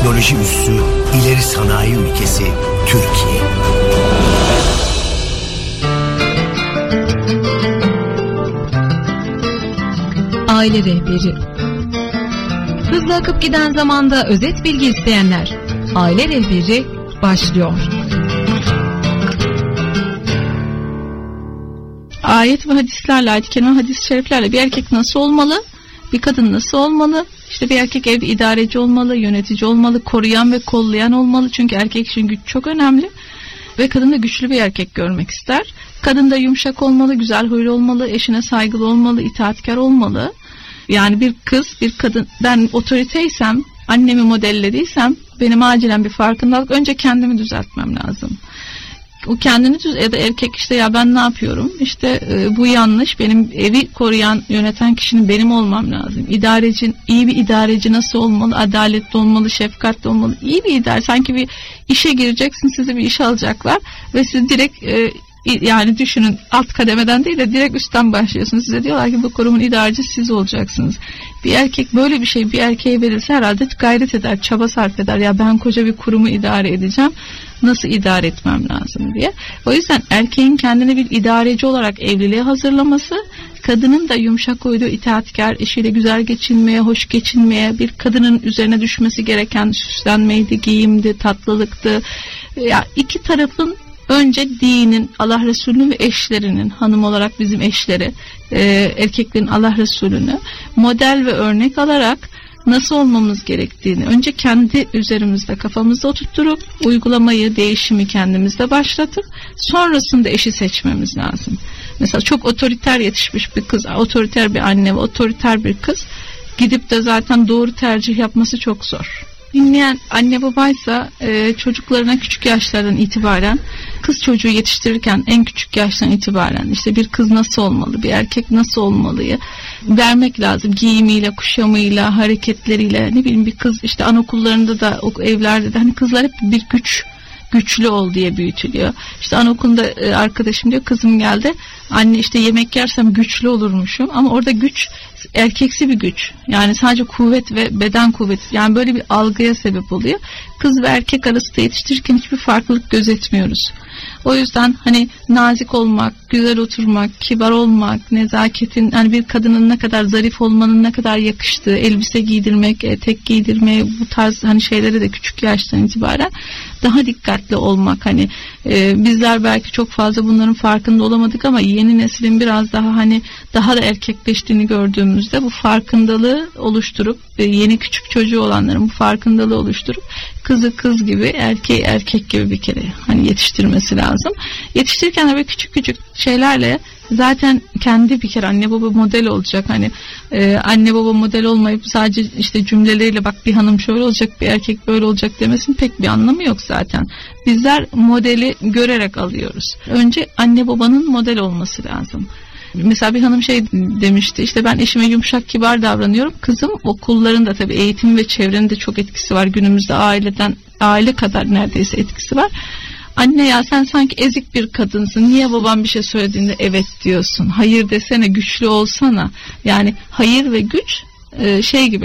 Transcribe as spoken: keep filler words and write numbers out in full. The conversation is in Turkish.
Teknoloji üssü, ileri sanayi ülkesi Türkiye. Aile rehberi. Hızla akıp giden zamanda özet bilgi isteyenler. Aile rehberi başlıyor. Ayet ve hadislerle, ayet-i kerime, hadis-i şeriflerle bir erkek nasıl olmalı, bir kadın nasıl olmalı, işte bir erkek evde idareci olmalı, yönetici olmalı, koruyan ve kollayan olmalı. Çünkü erkek için güç çok önemli ve kadın da güçlü bir erkek görmek ister. Kadın da yumuşak olmalı, güzel huylu olmalı, eşine saygılı olmalı, itaatkar olmalı. Yani bir kız, bir kadın, ben otoriteysem, annemi modellediysem benim acilen bir farkındalık, önce kendimi düzeltmem lazım. O kendini düz ya da erkek işte ya ben ne yapıyorum? İşte e, bu yanlış. Benim evi koruyan, yöneten kişinin benim olmam lazım. İdareci, iyi bir idareci nasıl olmalı? Adaletli olmalı, şefkatli olmalı. İyi bir idare. Sanki bir işe gireceksin, sizi bir işe alacaklar ve siz direkt e, yani düşünün, alt kademeden değil de direkt üstten başlıyorsunuz. Size diyorlar ki bu kurumun idarecisi siz olacaksınız. Bir erkek böyle bir şey bir erkeğe verirse herhalde gayret eder, çaba sarf eder. Ya ben koca bir kurumu idare edeceğim. Nasıl idare etmem lazım diye. O yüzden erkeğin kendini bir idareci olarak evliliğe hazırlaması, kadının da yumuşak huylu, itaatkar, eşiyle güzel geçinmeye, hoş geçinmeye, bir kadının üzerine düşmesi gereken süslenmeydi, giyimdi, tatlılıktı. Ya iki tarafın önce dinin, Allah Resulü'nün ve eşlerinin, hanım olarak bizim eşleri, e, erkeklerin Allah Resulü'nü model ve örnek alarak nasıl olmamız gerektiğini önce kendi üzerimizde, kafamızda oturtturup uygulamayı, değişimi kendimizde başlatıp sonrasında eşi seçmemiz lazım. Mesela çok otoriter yetişmiş bir kız, otoriter bir anne ve otoriter bir kız gidip de zaten doğru tercih yapması çok zor. Dinleyen anne babaysa e, çocuklarına küçük yaşlardan itibaren, kız çocuğu yetiştirirken en küçük yaştan itibaren işte bir kız nasıl olmalı, bir erkek nasıl olmalıyı vermek lazım. Giyimiyle, kuşamıyla, hareketleriyle, ne bileyim bir kız işte anaokullarında da, o evlerde de hani kızlar hep bir güç, güçlü ol diye büyütülüyor. İşte anaokulunda e, arkadaşım diyor, kızım geldi, anne işte yemek yersem güçlü olurmuşum, ama orada güç erkeksi bir güç. Yani sadece kuvvet ve beden kuvveti. Yani böyle bir algıya sebep oluyor. Kız ve erkek arasında yetiştirirken hiçbir farklılık gözetmiyoruz. O yüzden hani nazik olmak, güzel oturmak, kibar olmak, nezaketin, hani bir kadının ne kadar zarif olmanın ne kadar yakıştığı, elbise giydirmek, etek giydirmeye, bu tarz hani şeylere de küçük yaştan itibaren daha dikkatli olmak. Hani e, bizler belki çok fazla bunların farkında olamadık ama yeni neslin biraz daha hani daha da erkekleştiğini gördüğümüzde bu farkındalığı oluşturup, e, yeni küçük çocuğu olanların bu farkındalığı oluşturup kızı kız gibi, erkeği erkek gibi bir kere hani yetiştirmesi lazım. Yetiştirirken de böyle küçük küçük şeylerle zaten kendi bir kere anne baba model olacak. Hani e, anne baba model olmayıp sadece işte cümleleriyle bak bir hanım şöyle olacak, bir erkek böyle olacak demesinin pek bir anlamı yok zaten. Bizler modeli görerek alıyoruz. Önce anne babanın model olması lazım. Mesela bir hanım şey demişti, işte ben eşime yumuşak kibar davranıyorum. Kızım okullarında tabii eğitim ve çevrenin de çok etkisi var. Günümüzde aileden, aile kadar neredeyse etkisi var. Anne ya sen sanki ezik bir kadınsın. Niye babam bir şey söylediğinde evet diyorsun? Hayır desene, güçlü olsana. Yani hayır ve güç şey gibi.